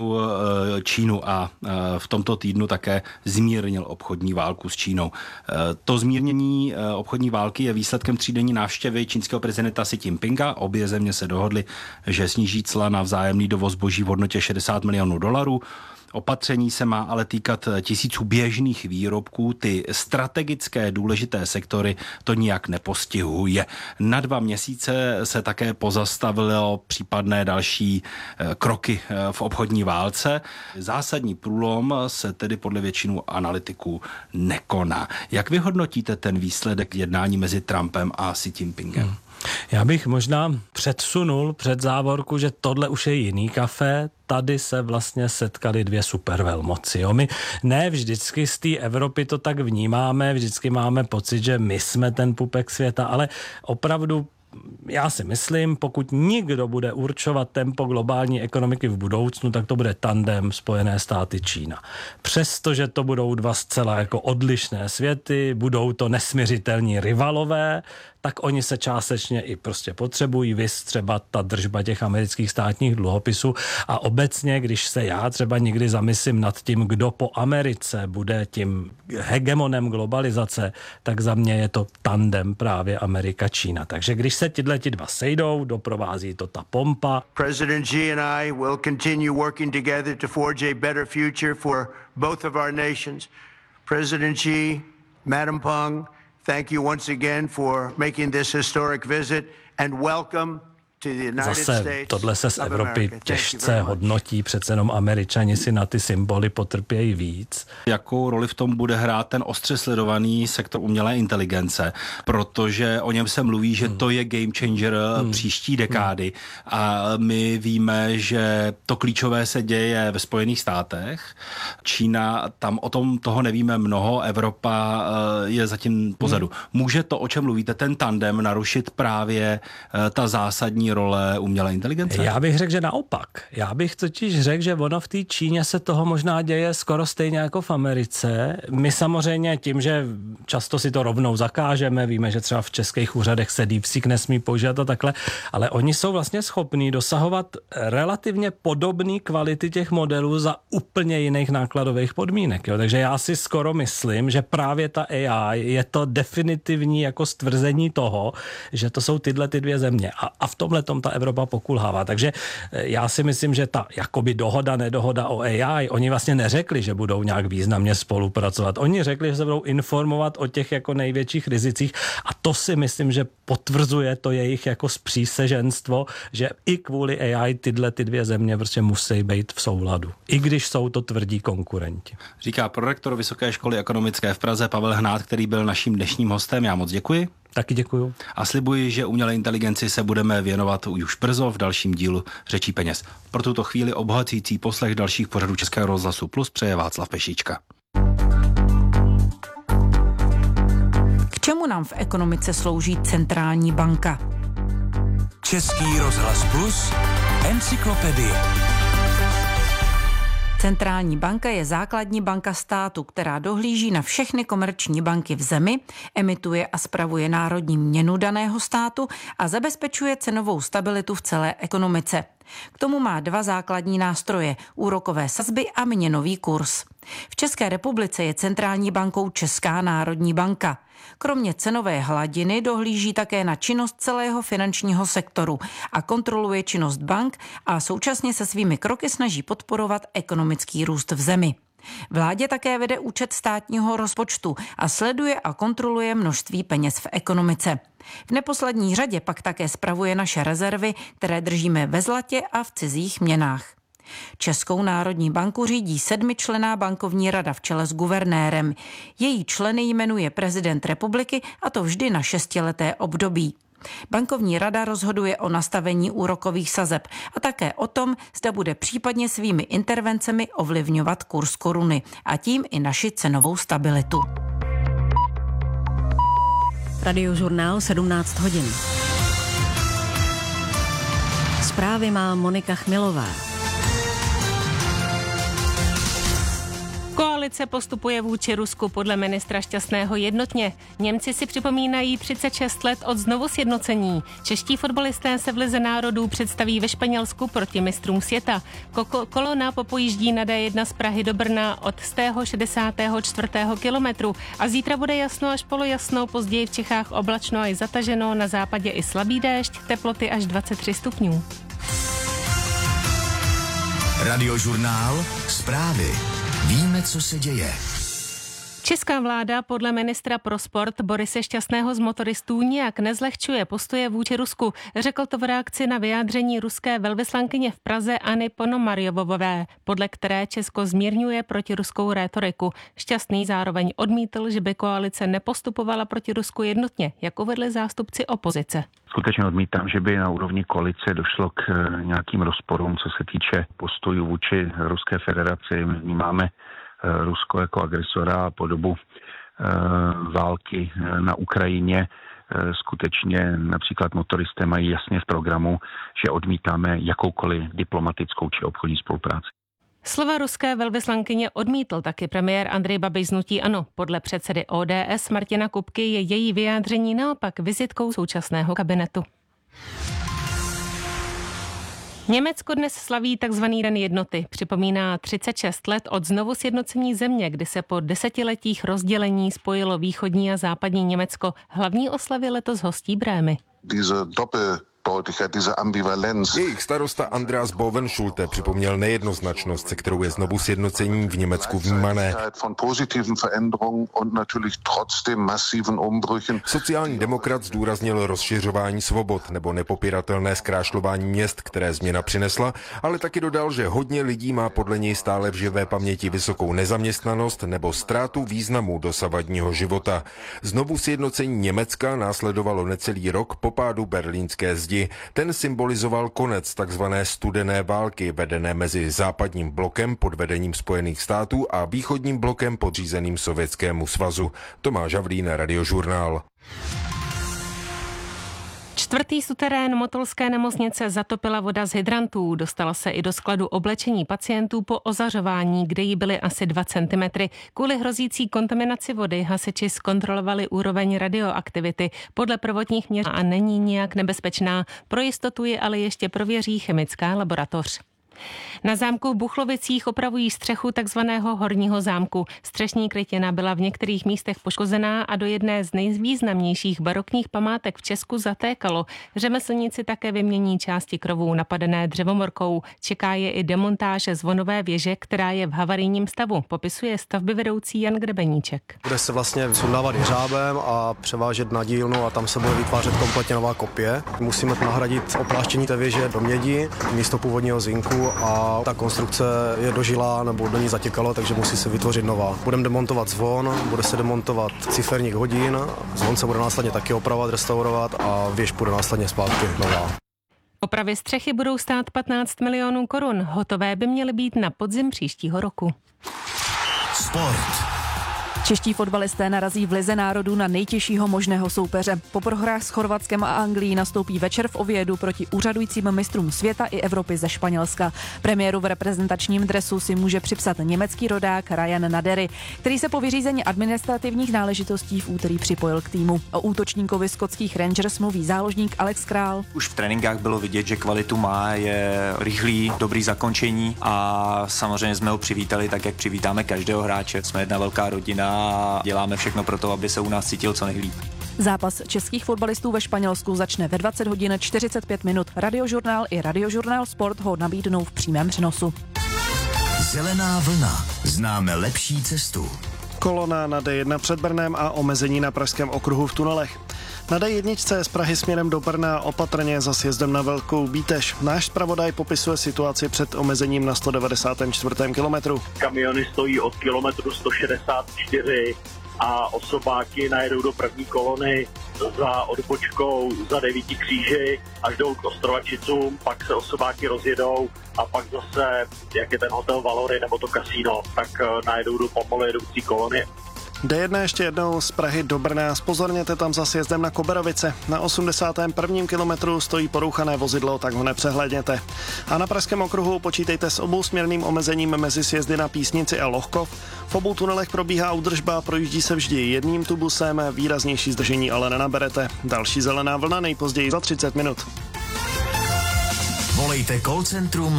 Čínu a v tomto týdnu také zmírnil obchodní válku s Čínou. To zmírnění obchodní války je výsledkem třídenní návštěvy čínského prezidenta Xi Jinpinga. Obě země se dohodly, že sníží cla na vzájemný dovoz zboží v hodnotě $60 milionů. Opatření se má ale týkat tisíců běžných výrobků. Ty strategické důležité sektory to nijak nepostihuje. Na 2 měsíce se také pozastavilo případné další kroky v obchodní válce. Zásadní průlom se tedy podle většinu analytiků nekoná. Jak vyhodnotíte ten výsledek jednání mezi Trumpem a Xi Jinpingem? Já bych možná předsunul před závorku, že tohle už je jiný kafe. Tady se vlastně setkali 2 supervelmoci. Jo? My ne vždycky z té Evropy to tak vnímáme, vždycky máme pocit, že my jsme ten pupek světa, ale opravdu já si myslím, pokud nikdo bude určovat tempo globální ekonomiky v budoucnu, tak to bude tandem Spojené státy Čína. Přestože to budou 2 zcela jako odlišné světy, budou to nesmiřitelní rivalové, tak oni se částečně i prostě potřebují, viz třeba ta držba těch amerických státních dluhopisů. A obecně, když se já třeba někdy zamyslím nad tím, kdo po Americe bude tím hegemonem globalizace, tak za mě je to tandem právě Amerika-Čína. Takže když se ti 2 sejdou, doprovází to ta pompa. President Xi and I will continue working together to forge a better future for both of our nations. President Xi, Madam Peng, thank you once again for making this historic visit and welcome to the United Zase States. Tohle se z Evropy těžce hodnotí, přece jenom Američani si na ty symboly potrpějí víc. Jakou roli v tom bude hrát ten ostře sledovaný sektor umělé inteligence, protože o něm se mluví, že to je game changer příští dekády a my víme, že to klíčové se děje ve Spojených státech. Čína, tam o tom toho nevíme mnoho, Evropa je zatím pozadu. Může to, o čem mluvíte, ten tandem narušit právě ta zásadní role umělé inteligence? Já bych řekl, že naopak. Já bych totiž řekl, že ono v té Číně se toho možná děje skoro stejně jako v Americe. My samozřejmě tím, že často si to rovnou zakážeme, víme, že třeba v českých úřadech se DeepSeek nesmí používat a takhle, ale oni jsou vlastně schopní dosahovat relativně podobné kvality těch modelů za úplně jiných nákladových podmínek. Jo? Takže já si skoro myslím, že právě ta AI je to definitivní jako stvrzení toho, že to jsou tyhle 2 země. A v tomhle ta Evropa pokulhává. Takže já si myslím, že ta jakoby nedohoda o AI, oni vlastně neřekli, že budou nějak významně spolupracovat. Oni řekli, že se budou informovat o těch jako největších rizicích a to si myslím, že potvrzuje to jejich jako spříseženstvo, že i kvůli AI tyhle 2 země prostě musí být v souladu. I když jsou to tvrdí konkurenti. Říká prorektor Vysoké školy ekonomické v Praze Pavel Hnát, který byl naším dnešním hostem. Já moc děkuji. Taky děkuju. A slibuji, že umělé inteligenci se budeme věnovat už brzo v dalším dílu Řečí peněz. Pro tuto chvíli obohacující poslech dalších pořadů Českého rozhlasu Plus přeje Václav Pešička. K čemu nám v ekonomice slouží centrální banka? Český rozhlas Plus, encyklopedie. Centrální banka je základní banka státu, která dohlíží na všechny komerční banky v zemi, emituje a spravuje národní měnu daného státu a zabezpečuje cenovou stabilitu v celé ekonomice. K tomu má 2 základní nástroje, úrokové sazby a měnový kurz. V České republice je centrální bankou Česká národní banka. Kromě cenové hladiny dohlíží také na činnost celého finančního sektoru a kontroluje činnost bank a současně se svými kroky snaží podporovat ekonomický růst v zemi. Vládě také vede účet státního rozpočtu a sleduje a kontroluje množství peněz v ekonomice. V neposlední řadě pak také spravuje naše rezervy, které držíme ve zlatě a v cizích měnách. Českou národní banku řídí 7členná bankovní rada v čele s guvernérem. Její členy jmenuje prezident republiky a to vždy na 6leté období. Bankovní rada rozhoduje o nastavení úrokových sazeb a také o tom, zda bude případně svými intervencemi ovlivňovat kurz koruny a tím i naši cenovou stabilitu. Radiožurnál 17 hodin. Zprávy má Monika Chmilová. Koalice postupuje vůči Rusku podle ministra Šťastného jednotně. Němci si připomínají 36 let od znovusjednocení. Čeští fotbalisté se v Lize národů představí ve Španělsku proti mistrům světa. Kolona popojíždí na D1 z Prahy do Brna od 164. kilometru a zítra bude jasno až polojasno, později v Čechách oblačno a i zataženo, na západě i slabý déšť, teploty až 23 stupňů. Radiožurnál, zprávy. Víme, co se děje. Česká vláda podle ministra pro sport Borise Šťastného z motoristů nijak nezlehčuje postoje vůči Rusku. Řekl to v reakci na vyjádření ruské velvyslankyně v Praze Anny Ponomarjovové, podle které Česko zmírňuje protiruskou rétoriku. Šťastný zároveň odmítl, že by koalice nepostupovala proti Rusku jednotně, jak uvedli zástupci opozice. Skutečně odmítám, že by na úrovni koalice došlo k nějakým rozporům, co se týče postojů vůči Ruské federaci. My vnímáme Rusko jako agresora a po dobu války na Ukrajině skutečně například motoristé mají jasně v programu, že odmítáme jakoukoliv diplomatickou či obchodní spolupráci. Slova ruské velvyslankyně odmítl taky premiér Andrej Babiš z hnutí ANO. Podle předsedy ODS Martina Kupky je její vyjádření naopak vizitkou současného kabinetu. Německo dnes slaví takzvaný Den jednoty. Připomíná 36 let od znovusjednocení země, kdy se po desetiletích rozdělení spojilo východní a západní Německo. Hlavní oslavy letos hostí Brémy. Jejich starosta Andreas Bovenschulte připomněl nejednoznačnost, se kterou je znovu sjednocení v Německu vnímané. Sociální demokrat zdůraznil rozšiřování svobod nebo nepopiratelné zkrášlování měst, které změna přinesla, ale taky dodal, že hodně lidí má podle něj stále v živé paměti vysokou nezaměstnanost nebo ztrátu významu dosavadního života. Znovu sjednocení Německa následovalo necelý rok po pádu berlínské zdi. Ten symbolizoval konec takzvané studené války vedené mezi západním blokem pod vedením Spojených států a východním blokem podřízeným Sovětskému svazu. Tomáš Havlín, Radiožurnál. Čtvrtý suterén motolské nemocnice zatopila voda z hydrantů. Dostala se i do skladu oblečení pacientů po ozařování, kde jí byly asi 2 cm. Kvůli hrozící kontaminaci vody hasiči zkontrolovali úroveň radioaktivity. Podle prvotních měření a není nijak nebezpečná. Pro jistotu ji ale ještě prověří chemická laboratoř. Na zámku v Buchlovicích opravují střechu takzvaného horního zámku. Střešní krytina byla v některých místech poškozená a do jedné z nejvýznamnějších barokních památek v Česku zatékalo. Řemeslníci také vymění části krovů napadené dřevomorkou. Čeká je i demontáže zvonové věže, která je v havarijním stavu, popisuje stavbyvedoucí Jan Grebeníček. Bude se vlastně sundávat jeřábem a převážet na dílnu a tam se bude vytvářet kompletně nová kopie. Musíme nahradit opláštění té věže do mědi místo původního zinku a ta konstrukce je dožilá nebo do ní zatěkalo, takže musí se vytvořit nová. Budeme demontovat zvon, bude se demontovat ciferník hodin, zvon se bude následně taky opravovat, restaurovat a věž bude následně zpátky nová. Opravy střechy budou stát 15 milionů korun. Hotové by měly být na podzim příštího roku. Sport. Čeští fotbalisté narazí v Lize národů na nejtěžšího možného soupeře. Po prohrách s Chorvatskem a Anglií nastoupí večer v Oviedu proti úřadujícím mistrům světa i Evropy ze Španělska. Premiéru v reprezentačním dresu si může připsat německý rodák Ryan Nadery, který se po vyřízení administrativních náležitostí v úterý připojil k týmu. O útočníkovi skotských Rangers mluví záložník Alex Král. Už v tréninkách bylo vidět, že kvalitu má, je rychlý, dobrý zakončení a samozřejmě jsme ho přivítali tak, jak přivítáme každého hráče. Jsme jedna velká rodina a děláme všechno pro to, aby se u nás cítil co nejlíp. Zápas českých fotbalistů ve Španělsku začne ve 20 hodin 45 minut. Radiožurnál i Radiožurnál Sport ho nabídnou v přímém přenosu. Zelená vlna. Známe lepší cestu. Kolona na D1 před Brnem a omezení na pražském okruhu v tunelech. Na D1 z Prahy směrem do Brna opatrně za sjezdem na Velkou Bítež. Náš zpravodaj popisuje situaci před omezením na 194. kilometru. Kamiony stojí od kilometru 164 a osobáky najedou do první kolony za odbočkou za 9 kříži až jdou k Ostrovačicům, pak se osobáky rozjedou a pak zase, jak je ten hotel Valory nebo to kasíno, tak najedou do pomalu jedoucí kolony. D1 ještě jednou z Prahy do Brna. Zpozorněte tam za sjezdem na Koberovice. Na 81. kilometru stojí porouchané vozidlo, tak ho nepřehlédněte. A na Pražském okruhu počítejte s obousměrným omezením mezi sjezdy na Písnici a Lohkov. V obou tunelech probíhá údržba, projíždí se vždy jedním tubusem, výraznější zdržení ale nenaberete. Další zelená vlna nejpozději za 30 minut. Volejte call centrum